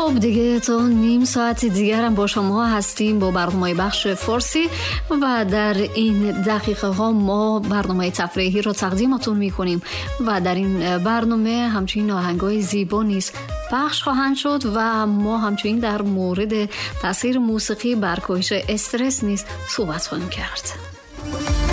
خب دیگه تا نیم ساعت دیگر هم با شما هستیم با برنامه بخش فارسی و در این دقیقه ها ما برنامه تفریحی رو تقدیمتون میکنیم و در این برنامه همچنین آهنگای زیبا نیز پخش خواهند شد و ما همچنین در مورد تاثیر موسیقی بر کاهش استرس نیز صحبت خواهیم کرد.